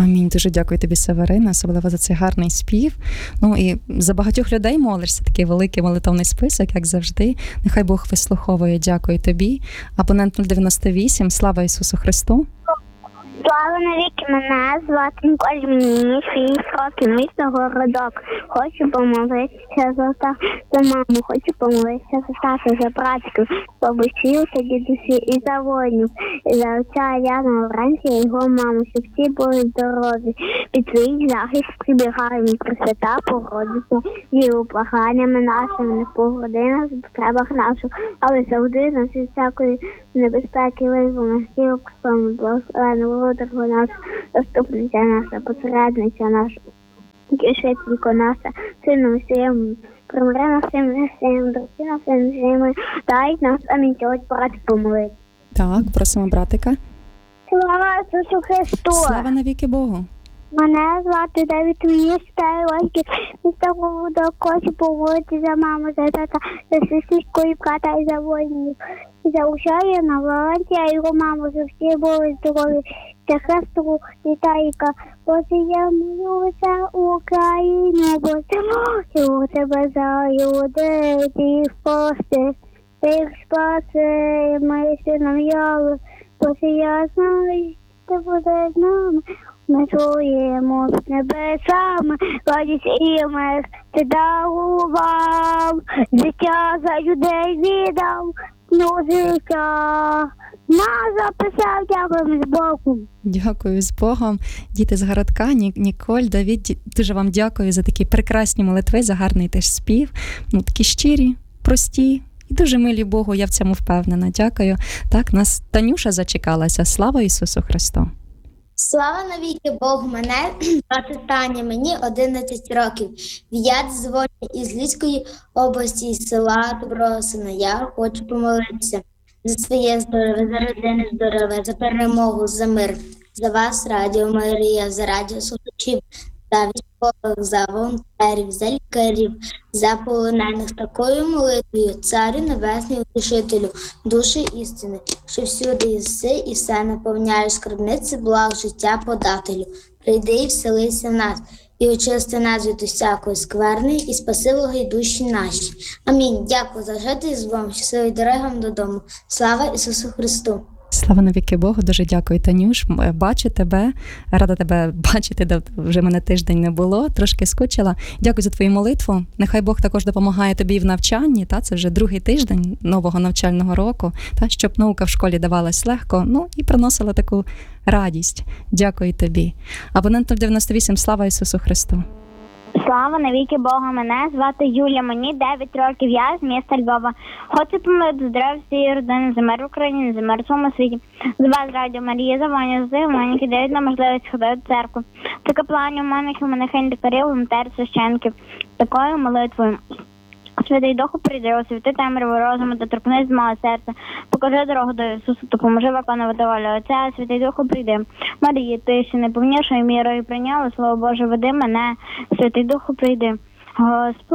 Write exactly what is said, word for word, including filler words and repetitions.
Амінь. Дуже дякую тобі, Северина, особливо за цей гарний спів. Ну і за багатьох людей молишся, такий великий молитовний список, як завжди. Нехай Бог вислуховує. Дякую тобі. Абонент нуль дев'яносто вісім. Слава Ісусу Христу! Слава навіки, мене звати Ніколь, мені шість років, місто Городок. Хочу помолитися за та за маму, хочу помолитися за тата, за братиків, бабусів та дідусів і за воїнів, і за отця Яна Лаврентія і його маму, щоб всі були здорові. Під твій захист прибігаємо, Пресвята Богородиця, Діву, благаннями нашими, не погоди нас в потребах наших, але завжди нас від всякої небезпеки визволення, Діву, Господи, благословенну володарку нашу, заступниця наша, посередниця наша, кишетнико наша, сину всім, примири нас всім, всім, дорогі нас всім, всім, дай нас, амінь, сьогодні брати помолити. Так, просимо братика. Слава Ісусу Христу! Слава навіки Богу! Мене звати Давид, мені чотири роки. Місто Городок, хочу помолити за маму, за тата, за сестричку і брата і за воїнів. І за Ушая, на Валентія і його маму, щоб всі були здорові. За Христу Віталіка, Боже, я молю за Україну, Боже, молю тебе за людей, ти їх спаси, ти їх спаси, моїм сином Ялу. Боже, я знаю, що ти будеш з нами. Ми чуємо з небесами, радість і мир ти дарував, життя за людей віддав, ну життя нас записав, дякуємо з Богом. Дякую з Богом. Діти з городка, Ні- Ніколь, Давід, дуже вам дякую за такі прекрасні молитви, за гарний теж спів. Ну, такі щирі, прості і дуже милі Богу, я в цьому впевнена. Дякую. Так, нас Танюша зачекалася. Слава Ісусу Христу! Слава навіки Богу, мене звати Таня, мені одинадцять років. Я дзвоню із Львівської області, із села Доброго Сина. Я хочу помолитися за своє здоров'я, за родини здоров'я, за перемогу, за мир, за вас, Радіо Марія, за радіослухачів, за військових, за волонтерів, за лікарів, за полонених. Такою молитвою, Царю Небесний, Утішителю, душі істини, що всюди єси і все наповняєш скарбниці благ життя подателю. Прийди і вселися в нас, і очисти нас від усякої скверни, і спаси вологи душі наші. Амінь. Дякую за жити з вами. Щасливої дороги вам додому. Слава Ісусу Христу! Слава навіки Богу, дуже дякую, Танюш. Бачу тебе, рада тебе бачити, де вже мене тиждень не було, трошки скучила. Дякую за твою молитву. Нехай Бог також допомагає тобі в навчанні, та це вже другий тиждень нового навчального року, та щоб наука в школі давалась легко, ну і приносила таку радість. Дякую тобі. Абонент нуль дев'яносто вісім, слава Ісусу Христу! Слава навіки Бога, мене звати Юля, мені дев'ять років, я з міста Львова. Хочу помилити здоров'я всієї родини, за мир в Україні, за мир у всьому світі. За вас, Радіо Марія, за Ваню, за маленькі дають нам можливість ходити в церкву. За капланів, маленьких, монахинь, лікарів, волонтерів, священників. Такою молитвою. Святий Духу, прийди, освіти темряву розуму, доторкнись з мого серця. Покажи дорогу до Ісуса, допоможи виконувати волю Отця. Святий Духу, прийди. Марія, ти ще найповнішою мірою прийняла, Слово Боже, веди мене. Святий Духу, прийди. Господи.